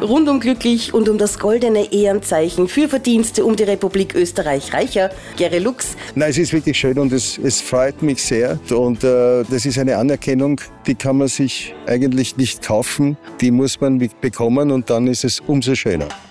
rundum glücklich und um das goldene Ehrenzeichen für Verdienste um die Republik Österreich reicher, Gary Lux. Nein, es ist wirklich schön und es freut mich sehr. Und das ist eine Anerkennung, die kann man sich eigentlich nicht kaufen, die muss man bekommen und dann ist es umso schöner.